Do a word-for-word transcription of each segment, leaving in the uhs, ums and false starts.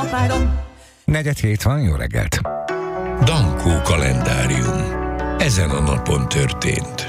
Negyed hét van, jó reggelt! Dankó kalendárium. Ezen a napon történt.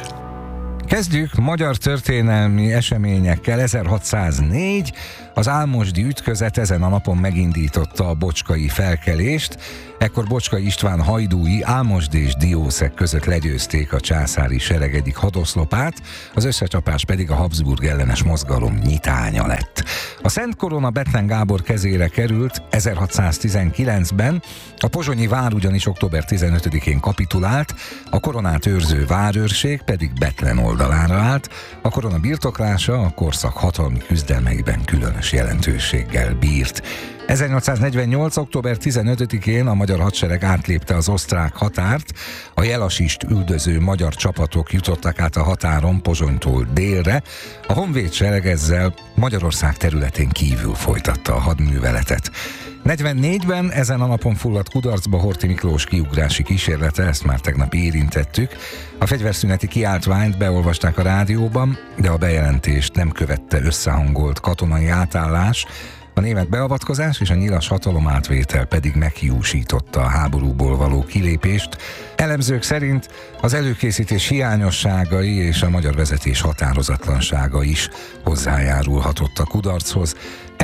Kezdjük magyar történelmi eseményekkel. ezerhatszáznégy az álmosdi ütközet ezen a napon megindította a bocskai felkelést. Ekkor Bocskai István hajdúi Álmosd és Diószeg között legyőzték a császári sereg egyik hadoszlopát, az összecsapás pedig a Habsburg ellenes mozgalom nyitánya lett. A Szent Korona Bethlen Gábor kezére került ezerhatszáztizenkilencben, a pozsonyi vár ugyanis október tizenötödikén kapitulált, a koronát őrző várőrség pedig Bethlen oldalára állt, a korona birtoklása a korszak hatalmi küzdelmeiben különös jelentőséggel bírt. ezernyolcszáznegyvennyolc. október tizenötödikén a magyar hadsereg átlépte az osztrák határt, a Jelasist üldöző magyar csapatok jutottak át a határon Pozsonytól délre, a honvéd sereg ezzel Magyarország területén kívül folytatta a hadműveletet. negyvennégyben ezen a napon fulladt kudarcba Horthy Miklós kiugrási kísérlete, ezt már tegnap érintettük. A fegyverszüneti kiáltványt beolvasták a rádióban, de a bejelentést nem követte összehangolt katonai átállás, a német beavatkozás és a nyilas hatalomátvétel pedig meghiúsította a háborúból való kilépést. Elemzők szerint az előkészítés hiányosságai és a magyar vezetés határozatlansága is hozzájárulhatott a kudarchoz.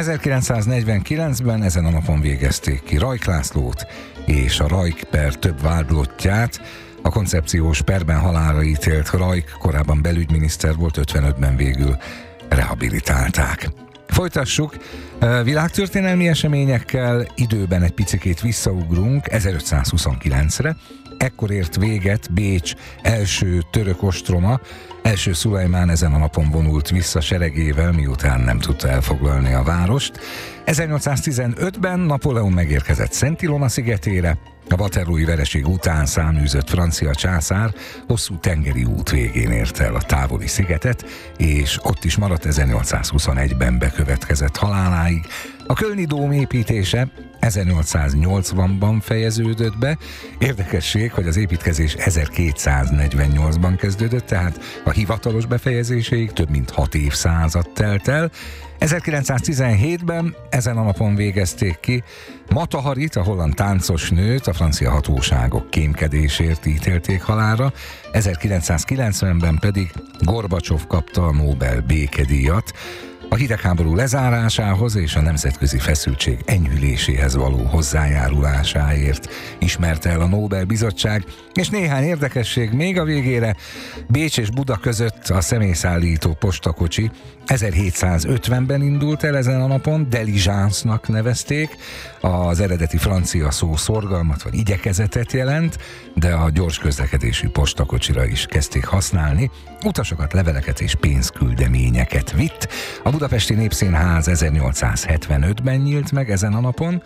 ezerkilencszáznegyvenkilencben ezen a napon végezték ki Rajk Lászlót és a Rajk per több vádlottját. A koncepciós perben halálra ítélt Rajk korábban belügyminiszter volt, ötvenötben végül rehabilitálták. Folytassuk világtörténelmi eseményekkel, időben egy picikét visszaugrunk ezerötszázhuszonkilencre. Ekkor ért véget Bécs első török ostroma, első Szulajmán ezen a napon vonult vissza seregével, miután nem tudta elfoglalni a várost. ezernyolcszáztizenötben Napóleon megérkezett Szent Ilona szigetére, a waterlooi vereség után száműzött francia császár hosszú tengeri út végén érte el a távoli szigetet, és ott is maradt ezernyolcszázhuszonegyben bekövetkezett haláláig. A Kölni dóm építése ezernyolcszáznyolcvanban fejeződött be. Érdekesség, hogy az építkezés ezerkétszáznegyvennyolcban kezdődött, tehát a hivatalos befejezéséig több mint hat évszázad telt el. ezerkilencszáztizenhétben ezen a napon végezték ki Mata Harit, a holland táncos nőt, a francia hatóságok kémkedésért ítélték halálra, ezerkilencszázkilencvenben pedig Gorbacsov kapta a Nobel békedíjat, a hidegháború lezárásához és a nemzetközi feszültség enyhüléséhez való hozzájárulásáért ismerte el a Nobel-bizottság, és néhány érdekesség még a végére. Bécs és Buda között a személyszállító postakocsi ezerhétszázötvenben indult el ezen a napon, diligence-nak nevezték, az eredeti francia szó szorgalmat vagy igyekezetet jelent, de a gyors közlekedésű postakocsira is kezdték használni, utasokat, leveleket és pénzküldeményeket vitt. A Budapesti Népszínház ezernyolcszázhetvenötben nyílt meg ezen a napon,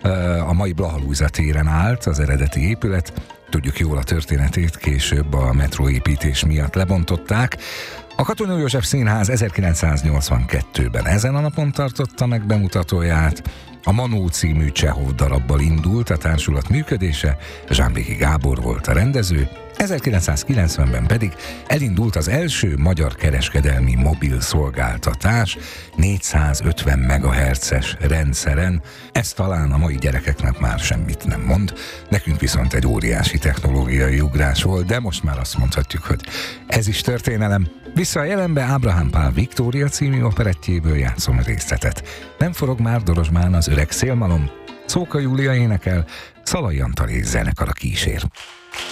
a mai Blaha Lujza téren állt az eredeti épület, tudjuk jól a történetét, később a metróépítés miatt lebontották. A Katona József Színház ezerkilencszáznyolcvankettőben ezen a napon tartotta meg bemutatóját, a Manó című Csehov darabbal indult a társulat működése, Zsámbéki Gábor volt a rendező, ezerkilencszázkilencvenben pedig elindult az első magyar kereskedelmi mobil szolgáltatás négyszázötven megahertzes rendszeren. Ez talán a mai gyerekeknek már semmit nem mond, nekünk viszont egy óriási technológiai ugrás volt, de most már azt mondhatjuk, hogy ez is történelem. Vissza a jelenbe Ábrahám Pál Viktória című operettjéből játszom részletet. Nem forog már Dorozsmán az öreg szélmalom, Szóka Júlia énekel, Szalai Antal és zenekara kísér.